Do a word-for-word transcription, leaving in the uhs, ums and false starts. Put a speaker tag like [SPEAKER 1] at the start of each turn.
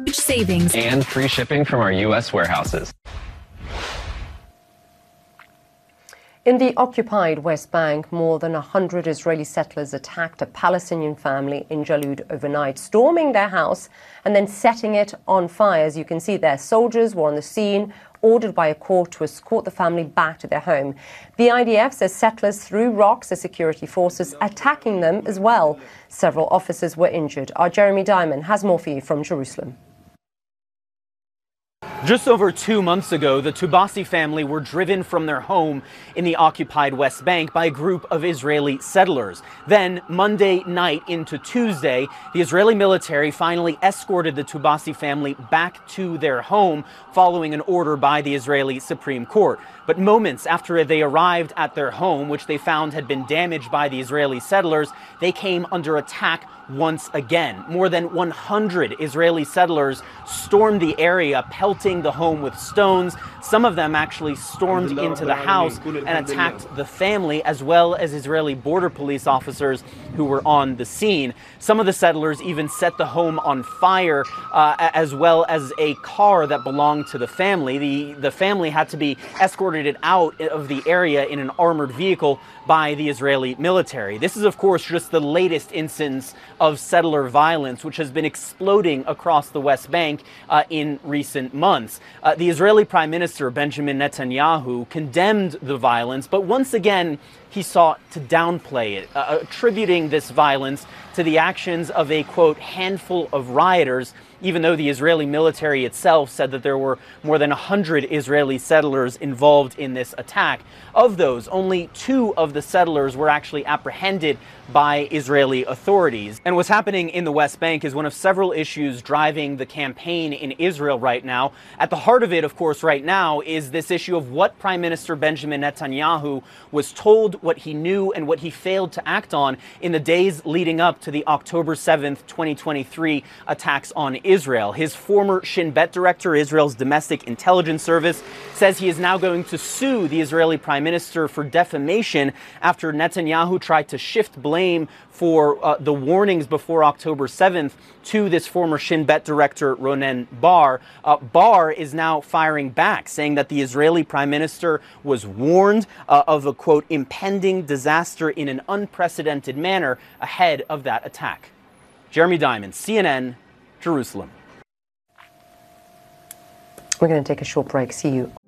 [SPEAKER 1] huge savings
[SPEAKER 2] and free shipping from our U S warehouses.
[SPEAKER 3] In the occupied West Bank, more than one hundred Israeli settlers attacked a Palestinian family in Jalud overnight, storming their house and then setting it on fire. As you can see there, soldiers were on the scene, ordered by a court to escort the family back to their home. The I D F says settlers threw rocks at security forces, attacking them as well. Several officers were injured. Our Jeremy Diamond has more for you from Jerusalem.
[SPEAKER 4] Just over two months ago, the Tubasi family were driven from their home in the occupied West Bank by a group of Israeli settlers. Then, Monday night into Tuesday, the Israeli military finally escorted the Tubasi family back to their home following an order by the Israeli Supreme Court. But moments after they arrived at their home, which they found had been damaged by the Israeli settlers, they came under attack once again. More than one hundred Israeli settlers stormed the area, pelting the home with stones. Some of them actually stormed into the house and attacked the family, as well as Israeli border police officers who were on the scene. Some of the settlers even set the home on fire, uh, as well as a car that belonged to the family. The, the family had to be escorted out of the area in an armored vehicle by the Israeli military. This is, of course, just the latest instance of settler violence, which has been exploding across the West Bank uh, in recent months. Uh, the Israeli Prime Minister Benjamin Netanyahu condemned the violence, but once again, he sought to downplay it, uh, attributing this violence to the actions of a, quote, handful of rioters, even though the Israeli military itself said that there were more than one hundred Israeli settlers involved in this attack. Of those, only two of the settlers were actually apprehended by Israeli authorities. And what's happening in the West Bank is one of several issues driving the campaign in Israel right now. At the heart of it, of course, right now is this issue of what Prime Minister Benjamin Netanyahu was told, what he knew, and what he failed to act on in the days leading up to the October seventh, twenty twenty-three attacks on Israel. His former Shin Bet director, Israel's domestic intelligence service, says he is now going to sue the Israeli Prime Minister for defamation after Netanyahu tried to shift blame for uh, the warnings before October seventh to this former Shin Bet director, Ronen Bar. Uh, Bar is now firing back, saying that the Israeli Prime Minister was warned uh, of a, quote, impending disaster in an unprecedented manner ahead of that attack. Jeremy Diamond, C N N, Jerusalem.
[SPEAKER 3] We're going to take a short break. See you